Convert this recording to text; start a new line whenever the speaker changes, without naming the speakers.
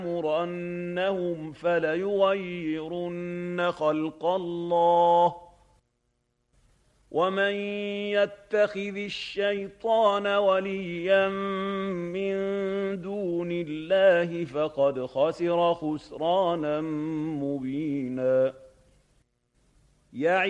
لَيَأْمُرَنَّهُمْ فَلَيُغَيِّرُنَّ خَلْقَ اللَّهِ ۚ وَمَن يَتَّخِذِ الشَّيْطَانَ وَلِيًّا مِّن دُونِ اللَّهِ فَقَدْ خَسِرَ خُسْرَانًا مُّبِينًا